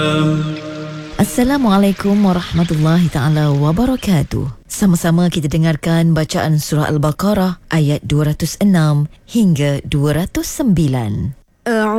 Assalamualaikum warahmatullahi ta'ala wabarakatuh. Sama-sama kita dengarkan bacaan surah Al-Baqarah ayat 206 hingga 209.